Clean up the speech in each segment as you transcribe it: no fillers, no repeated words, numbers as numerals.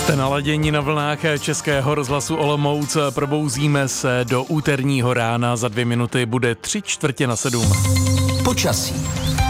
Jste naladění na vlnách Českého rozhlasu Olomouc. Probouzíme se do úterního rána. Za 2 minuty bude 6:45. Počasí.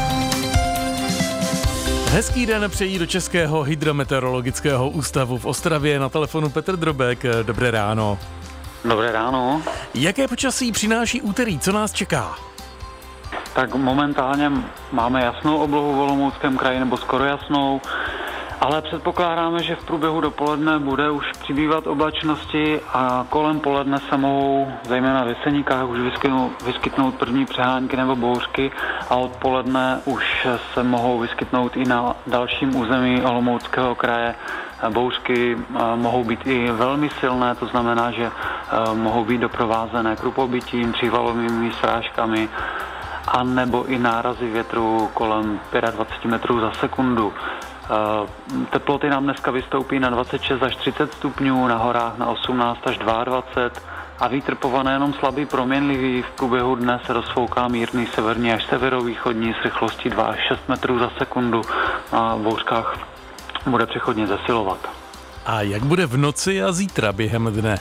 Hezký den přejí do Českého hydrometeorologického ústavu v Ostravě. Na telefonu Petr Drobek. Dobré ráno. Dobré ráno. Jaké počasí přináší úterý? Co nás čeká? Tak momentálně máme jasnou oblohu v Olomouckém kraji, nebo skoro jasnou, ale předpokládáme, že v průběhu dopoledne bude už přibývat oblačnosti a kolem poledne se mohou, zejména v Jeseníkách, už vyskytnout první přehánky nebo bouřky a odpoledne už se mohou vyskytnout i na dalším území Olomouckého kraje. Bouřky mohou být i velmi silné, to znamená, že mohou být doprovázené krupobytím, přívalovými srážkami a nebo i nárazy větru kolem 25 metrů za sekundu. Teploty nám dneska vystoupí na 26 až 30 stupňů, na horách na 18 až 22 a vítr povane jenom slabý proměnlivý. V průběhu dne se rozfouká mírný severní až severovýchodní s rychlostí 2 až 6 metrů za sekundu a v bouřkách bude přechodně zesilovat. A jak bude v noci a zítra během dne?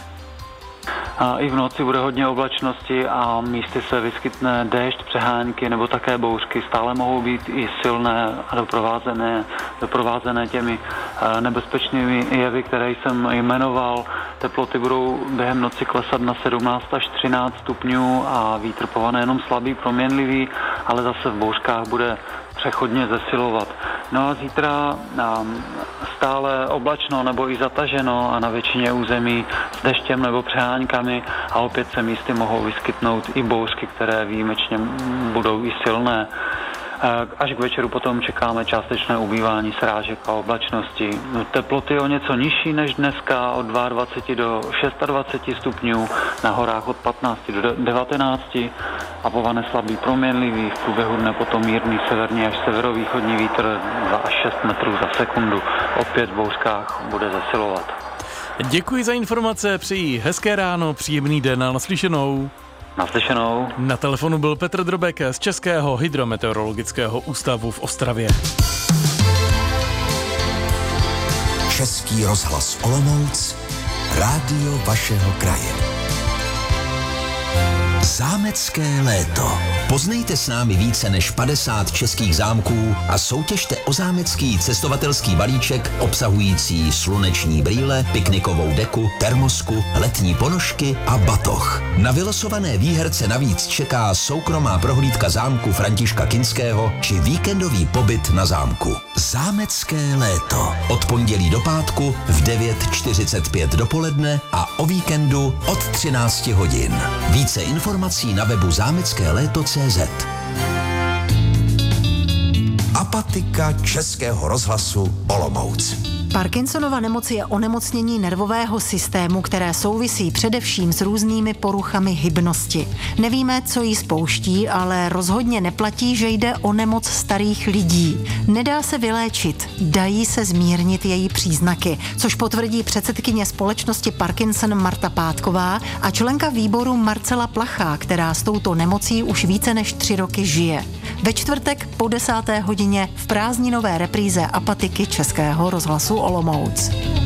A i v noci bude hodně oblačnosti a místy se vyskytne déšť, přehánky nebo také bouřky. Stále mohou být i silné a doprovázené těmi nebezpečnými jevy, které jsem jmenoval. Teploty budou během noci klesat na 17 až 13 stupňů a vítr povane jenom slabý, proměnlivý, ale zase v bouřkách bude přechodně zesilovat. No a zítra stále oblačno nebo i zataženo a na většině území s deštěm nebo přeháňkami a opět se místy mohou vyskytnout i bouřky, které výjimečně budou i silné. Až k večeru potom čekáme částečné ubývání srážek a oblačnosti. Teploty o něco nižší než dneska, od 22 do 26 stupňů, na horách od 15 do 19 a povane slabý proměnlivý, v průběhu dne potom mírný severní až severovýchodní vítr 2 až 6 metrů za sekundu. Opět v bouřkách bude zesilovat. Děkuji za informace, přeji hezké ráno, příjemný den a naslyšenou. Naslyšenou. Na telefonu byl Petr Drobek z Českého hydrometeorologického ústavu v Ostravě. Český rozhlas Olomouc, rádio vašeho kraje. Zámecké léto. Poznejte s námi více než 50 českých zámků a soutěžte o zámecký cestovatelský balíček obsahující sluneční brýle, piknikovou deku, termosku, letní ponožky a batoh. Na vylosované výherce navíc čeká soukromá prohlídka zámku Františka Kinského či víkendový pobyt na zámku. Zámecké léto. Od pondělí do pátku v 9:45 dopoledne a o víkendu od 13 hodin. Více informací na webu zámeckéléto.cz. Apatika Českého rozhlasu Olomouc. Parkinsonova nemoc je onemocnění nervového systému, které souvisí především s různými poruchami hybnosti. Nevíme, co ji spouští, ale rozhodně neplatí, že jde o nemoc starých lidí. Nedá se vyléčit, dají se zmírnit její příznaky, což potvrdí předsedkyně společnosti Parkinson Marta Pátková a členka výboru Marcela Plachá, která s touto nemocí už více než 3 roky žije. Ve čtvrtek po 10. hodině v prázdninové repríze Apatiky Českého rozhlasu Olomouc.